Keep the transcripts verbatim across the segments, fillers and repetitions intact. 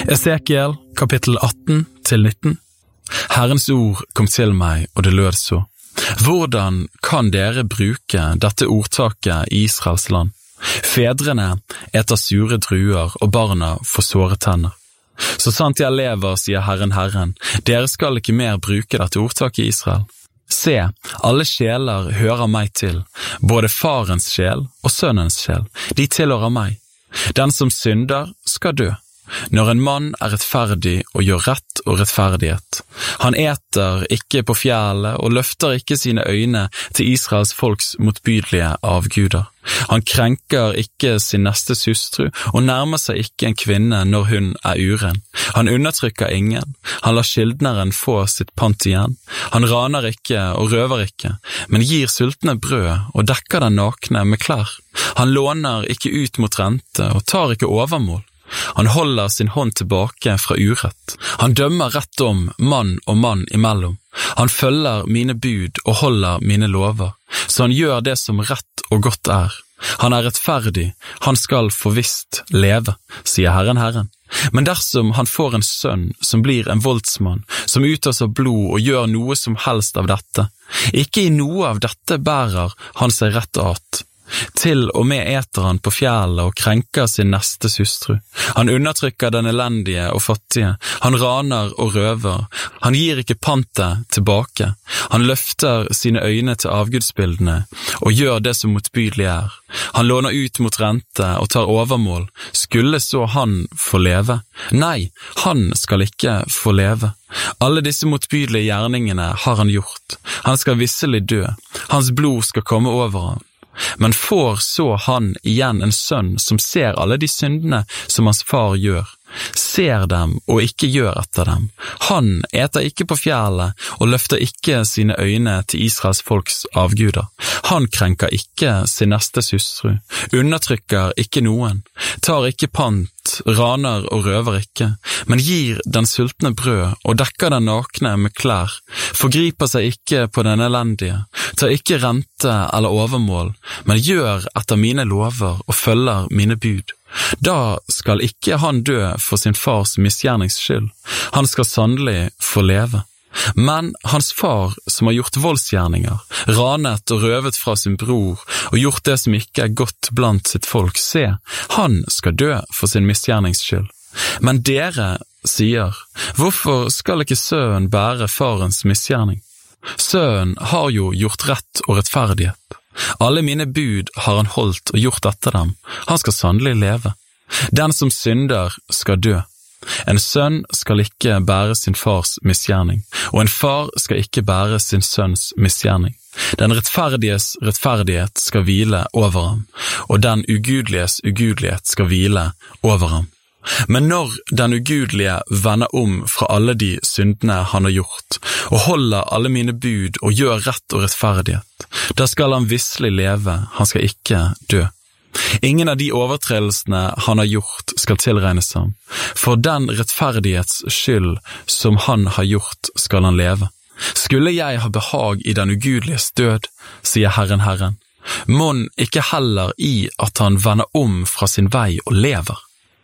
Esekiel, kapittel atten til nitten. Herrens ord kom til meg, og det lød så. Hvordan kan dere bruke dette ordtaket i Israels land? Fedrene eter sure druer, og barna får såre tenner. Så sant jeg lever, sier Herren Herren, dere skal ikke mer bruke dette ordtaket i Israel. Se, alle sjeler hører meg til, både farens sjel og sønnens sjel, de tilhører meg. Den som synder skal dø. Når en mann er rettferdig og gjør rett og rettferdighet, han eter ikke på fjellet og løfter ikke sine øyne til Israels folks motbydelige avguder. Han krenker ikke sin nestes hustru og nærmer seg ikke en kvinne når hun er uren. Han undertrykker ingen, han lar skyldneren få sitt pant igjen. Han raner ikke og røver ikke, men gir sultne brød og dekker den nakne med klær. Han låner ikke ut mot rente og tar ikke overmål. Han holder sin hånd tilbake fra urett. Han dømmer rett om mann og mann imellom. Han følger mine bud og holder mine lover, så han gjør det som rett og godt er. Han er rettferdig, han skal forvisst leve, sier Herren Herren. Men dersom han får en sønn som blir en voldsmann, som utøser blod og gjør noe som helst av dette, ikke i noe av dette bærer han seg rett at. Til og med eter han på fjellet og krenker sin nestes hustru. Han undertrykker den elendige og fattige. Han raner og røver. Han gir ikke pantet tilbake. Han løfter sine øyne til avgudsbildene og gjør det som motbydelig er. Han låner ut mot rente og tar overmål. Skulle så han få leve? Nei, han skal ikke få leve. Alle disse motbydelige gjerningene har han gjort. Han skal visselig dø. Hans blod skal komme over ham. Men får så han igjen en sønn som ser alle de syndene som hans far gjør, ser dem og ikke gjør etter dem. Han eter ikke på fjellet og løfter ikke sine øyne til Israels folks avguder. Han krenker ikke sin nestes hustru, undertrykker ikke noen, tar ikke pant, raner og røver ikke, men gir den sultne brød og dekker den nakne med klær, forgriper seg ikke på den elendige, tar ikke rente eller overmål, men gjør etter mine lover og følger mine bud. Da skal ikke han dø for sin fars misgjerningsskyld, han skal sannelig få leve. Men hans far, som har gjort voldsgjerninger, ranet og røvet fra sin bror og gjort det som ikke er godt blant sitt folk, se, han skal dø for sin misgjerningsskyld. Men dere sier, hvorfor skal ikke sønnen bære farens misgjerning? Sønnen har jo gjort rett og rettferdighet. Alle mine bud har han holdt og gjort etter dem. Han skal sannelig leve. Den som synder skal dø. En sønn skal ikke bære sin fars misgjerning, og en far skal ikke bære sin sønns misgjerning. Den rettferdiges rettferdighet skal hvile over ham, og den ugudeliges ugudelighet skal hvile over ham. Men når den ugudelige vender om fra alle de syndene han har gjort, og holder alle mine bud og gjør rett og rettferdighet, da skal han visselig leve, han skal ikke dø. Ingen av de overtredelsene han har gjort skal tilregnes ham. For den rettferdighets skyld som han har gjort skal han leve. Skulle jeg ha behag i den ugudeliges død, sier Herren Herren, mon ikke heller i at han vender om fra sin vei og lever.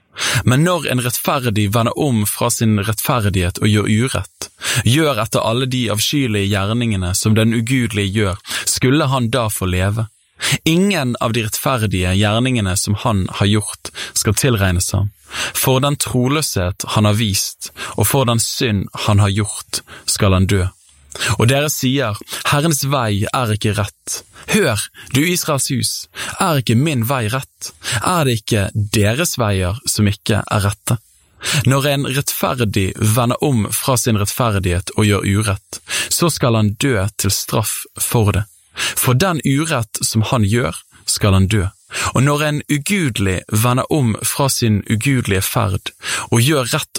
Men når en rettferdig vender om fra sin rettferdighet og gjør urett, gjør etter alle de avskyelige gjerningene som den ugudelige gjør, skulle han da få leve. Ingen av de rettferdige gjerningene som han har gjort skal tilregnes ham. For den troløshet han har vist, og for den synd han har gjort, skal han dø. Og dere sier, Herrens vei er ikke rett. Hør, du Israels hus, er ikke min vei rett? Er det ikke deres veier som ikke er rette? Når en rettferdig vender om fra sin rettferdighet og gjør urett, så skal han dø til straff for det. For den urett som han gjør, skal han dø. Og når en ugudelig vender om fra sin ugudelige ferd og gjør rett